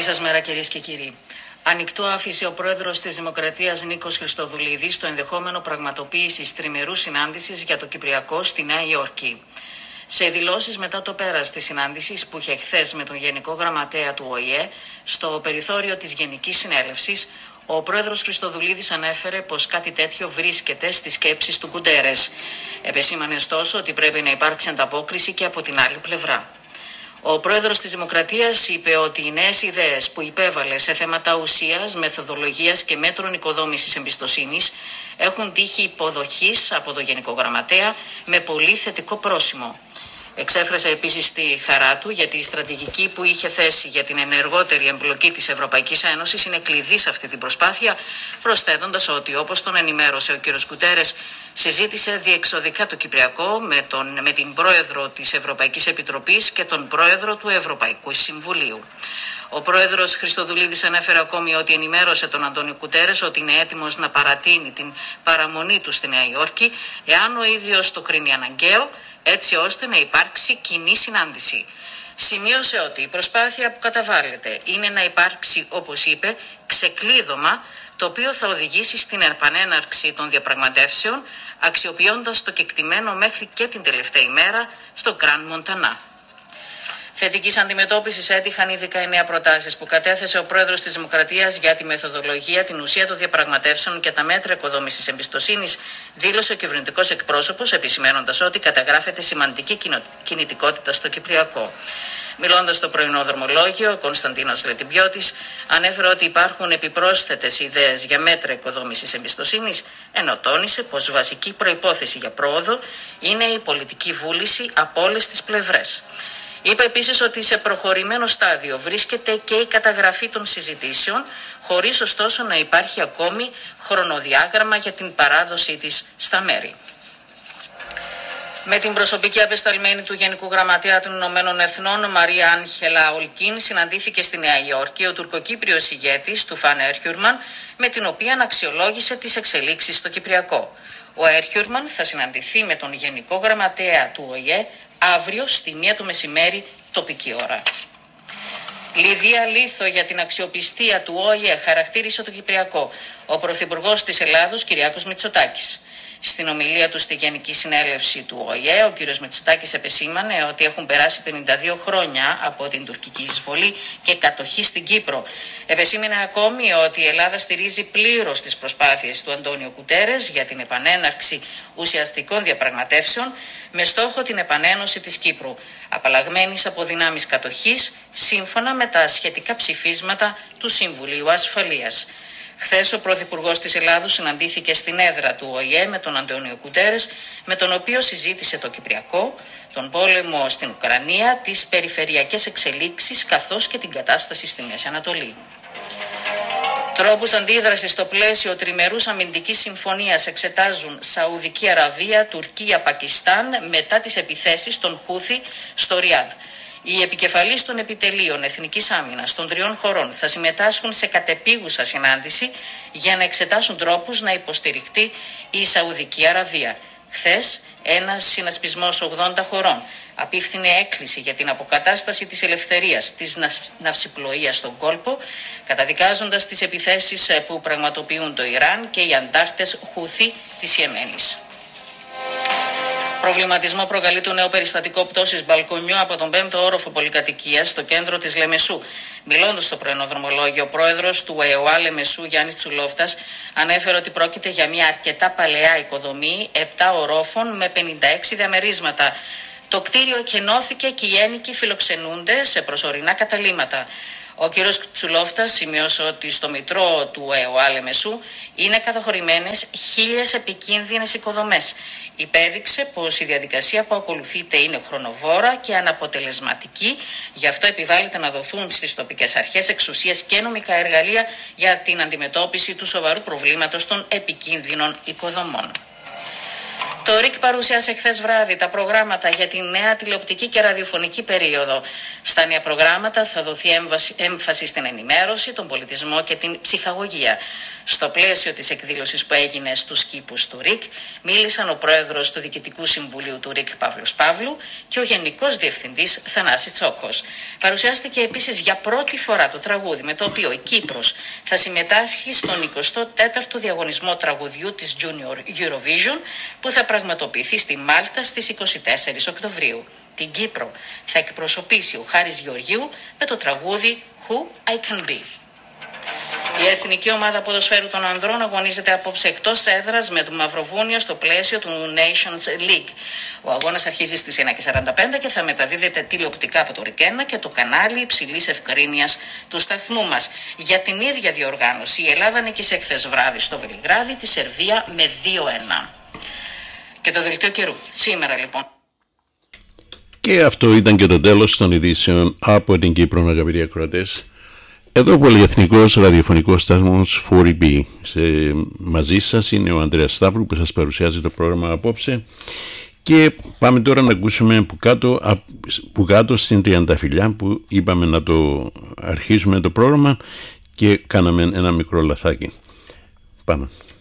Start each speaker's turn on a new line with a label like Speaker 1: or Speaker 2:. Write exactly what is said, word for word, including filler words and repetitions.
Speaker 1: Καλή σας μέρα, κυρίες και κύριοι. Ανοιχτό άφησε ο πρόεδρος της Δημοκρατίας Νίκος Χριστοδουλίδης το ενδεχόμενο πραγματοποίησης τριμερούς συνάντησης για το Κυπριακό στη Νέα Υόρκη. Σε δηλώσεις μετά το πέρας της συνάντησης που είχε χθες με τον Γενικό Γραμματέα του Ο Η Ε στο περιθώριο της Γενικής Συνέλευσης, ο πρόεδρος Χριστοδουλίδης ανέφερε πως κάτι τέτοιο βρίσκεται στις σκέψεις του Γκουτέρες. Επεσήμανε ωστόσο ότι πρέπει να υπάρξει ανταπόκριση και από την άλλη πλευρά. Ο πρόεδρος της Δημοκρατίας είπε ότι οι νέες ιδέες που υπέβαλε σε θέματα ουσίας, μεθοδολογίας και μέτρων οικοδόμησης εμπιστοσύνης έχουν τύχει υποδοχής από τον Γενικό Γραμματέα με πολύ θετικό πρόσημο. Εξέφρασε επίσης τη χαρά του γιατί η στρατηγική που είχε θέσει για την ενεργότερη εμπλοκή της Ευρωπαϊκής Ένωσης είναι κλειδί σε αυτή την προσπάθεια, προσθέτοντας ότι, όπως τον ενημέρωσε ο κ. Γκουτέρες, συζήτησε διεξοδικά το Κυπριακό με, τον, με την πρόεδρο της Ευρωπαϊκής Επιτροπής και τον πρόεδρο του Ευρωπαϊκού Συμβουλίου. Ο πρόεδρος Χριστοδουλίδης ανέφερε ακόμη ότι ενημέρωσε τον Αντώνιο Γκουτέρες ότι είναι έτοιμος να παρατείνει την παραμονή του στη Νέα Υόρκη, εάν ο ίδιος το κρίνει αναγκαίο, έτσι ώστε να υπάρξει κοινή συνάντηση. Σημείωσε ότι η προσπάθεια που καταβάλλεται είναι να υπάρξει, όπως είπε, ξεκλείδωμα, το οποίο θα οδηγήσει στην επανέναρξη των διαπραγματεύσεων, αξιοποιώντας το κεκτημένο μέχρι και την τελευταία ημέρα στο Γκραν Μοντανά. Θετικής αντιμετώπισης έτυχαν οι δεκαεννέα προτάσεις που κατέθεσε ο πρόεδρος της Δημοκρατίας για τη μεθοδολογία, την ουσία των διαπραγματεύσεων και τα μέτρα οικοδόμησης εμπιστοσύνης, δήλωσε ο κυβερνητικός εκπρόσωπος, επισημένοντας ότι καταγράφεται σημαντική κινητικότητα στο Κυπριακό. Μιλώντας στο πρωινό δρομολόγιο, ο Κωνσταντίνος Λετιμπιώτης ανέφερε ότι υπάρχουν επιπρόσθετες ιδέες για μέτρα οικοδόμησης εμπιστοσύνης, ενώ τόνισε πως βασική προϋπόθεση για πρόοδο είναι η πολιτική βούληση από όλες τις πλευρές. Είπε επίσης ότι σε προχωρημένο στάδιο βρίσκεται και η καταγραφή των συζητήσεων, χωρίς ωστόσο να υπάρχει ακόμη χρονοδιάγραμμα για την παράδοσή της στα μέρη. Με την προσωπική απεσταλμένη του Γενικού Γραμματέα των Ηνωμένων Εθνών, Μαρία Άγχελα Ολκίν, συναντήθηκε στη Νέα Υόρκη ο τουρκοκύπριος ηγέτης του Φαν Έρχιουρμαν, με την οποία αξιολόγησε τις εξελίξεις στο Κυπριακό. Ο Έρχιουρμαν θα συναντηθεί με τον Γενικό Γραμματέα του Ο Η Ε αύριο στη μία το μεσημέρι τοπική ώρα. Λιδία Λίθο για την αξιοπιστία του Ο Η Ε χαρακτήρισε το Κυπριακό ο Πρωθυπουργός της Ελλάδος Κυριάκος Μητσοτάκης. Στην ομιλία του στη Γενική Συνέλευση του Ο Η Ε, ο κ. Μητσοτάκης επεσήμανε ότι έχουν περάσει πενήντα δύο χρόνια από την τουρκική εισβολή και κατοχή στην Κύπρο. Επεσήμανε ακόμη ότι η Ελλάδα στηρίζει πλήρως τις προσπάθειες του Αντώνιο Γκουτέρες για την επανέναρξη ουσιαστικών διαπραγματεύσεων με στόχο την επανένωση της Κύπρου, απαλλαγμένης από δυνάμεις κατοχής, σύμφωνα με τα σχετικά ψηφίσματα του Συμβουλίου Ασφαλείας. Χθες ο Πρωθυπουργός της Ελλάδος συναντήθηκε στην έδρα του Ο Η Ε με τον Αντώνιο Γκουτέρες, με τον οποίο συζήτησε το Κυπριακό, τον πόλεμο στην Ουκρανία, τις περιφερειακές εξελίξεις καθώς και την κατάσταση στη Μέση Ανατολή. Τρόπους αντίδρασης στο πλαίσιο τριμερούς αμυντικής συμφωνίας εξετάζουν Σαουδική Αραβία, Τουρκία, Πακιστάν μετά τις επιθέσεις των Χούθι στο Ριάντ. Οι επικεφαλείς των επιτελείων εθνικής άμυνας των τριών χωρών θα συμμετάσχουν σε κατεπίγουσα συνάντηση για να εξετάσουν τρόπους να υποστηριχτεί η Σαουδική Αραβία. Χθες, ένας συνασπισμός ογδόντα χωρών απίφθινε έκκληση για την αποκατάσταση της ελευθερίας της ναυσιπλοείας στον κόλπο, καταδικάζοντας τις επιθέσεις που πραγματοποιούν το Ιράν και οι αντάρτες Χούθι της Ιεμένης. Προβληματισμό προκαλεί το νέο περιστατικό πτώσης μπαλκονιού από τον πέμπτο όροφο πολυκατοικίας στο κέντρο της Λεμεσού. Μιλώντας στο πρωινό δρομολόγιο, ο πρόεδρος του ΕΟΑ Λεμεσού, Γιάννης Τσουλόφτας, ανέφερε ότι πρόκειται για μια αρκετά παλαιά οικοδομή επτά ορόφων με πενήντα έξι διαμερίσματα. Το κτίριο εκενώθηκε και οι ένοικοι φιλοξενούνται σε προσωρινά καταλύματα. Ο κ. Τσουλόφτας σημείωσε ότι στο μητρό του ΕΟΑ Λεμεσού είναι καταχωρημένες χίλιες επικίνδυνες οικοδομές. Υπέδειξε πως η διαδικασία που ακολουθείται είναι χρονοβόρα και αναποτελεσματική, γι' αυτό επιβάλλεται να δοθούν στις τοπικές αρχές εξουσίες και νομικά εργαλεία για την αντιμετώπιση του σοβαρού προβλήματος των επικίνδυνων οικοδομών. Το ΡΙΚ παρουσίασε χθες βράδυ τα προγράμματα για τη νέα τηλεοπτική και ραδιοφωνική περίοδο. Στα νέα προγράμματα θα δοθεί έμφαση στην ενημέρωση, τον πολιτισμό και την ψυχαγωγία. Στο πλαίσιο της εκδήλωσης που έγινε στους κήπους του ΡΙΚ, μίλησαν ο πρόεδρος του Διοικητικού Συμβουλίου του ΡΙΚ Παύλος Παύλου και ο Γενικός Διευθυντής Θανάσης Τσόκος. Παρουσιάστηκε επίσης για πρώτη φορά το τραγούδι με το οποίο η Κύπρος θα συμμετάσχει στον εικοστό τέταρτο διαγωνισμό τραγουδιού της Junior Eurovision που θα πραγματοποιηθεί στη Μάλτα στις είκοσι τέσσερις Οκτωβρίου. Την Κύπρο θα εκπροσωπήσει ο Χάρης Γεωργίου με το τραγούδι Who I Can Be. Η Εθνική Ομάδα Ποδοσφαίρου των Ανδρών αγωνίζεται απόψε εκτός έδρας με το Μαυροβούνιο στο πλαίσιο του Nations League. Ο αγώνας αρχίζει στις ένα και σαράντα πέντε και θα μεταδίδεται τηλεοπτικά από το ΡΙΚ ένα και το κανάλι υψηλής ευκρίνειας του σταθμού μας. Για την ίδια διοργάνωση η Ελλάδα νίκησε χθες βράδυ στο Βελιγράδι τη Σερβία με δύο ένα. Και το δελτίο καιρού. Σήμερα λοιπόν.
Speaker 2: Και αυτό ήταν και το τέλος των ειδήσεων από την Κύπρο, αγαπητοί ακροατές. Εδώ ο πολυεθνικός ραδιοφωνικός σταθμός φορ μπι. Σε, μαζί σας είναι ο Ανδρέας Σταύρου που σας παρουσιάζει το πρόγραμμα απόψε. Και πάμε τώρα να ακούσουμε που κάτω, που κάτω στην Τριανταφυλλιά που είπαμε να το αρχίσουμε το πρόγραμμα και κάναμε ένα μικρό λαθάκι. Πάμε.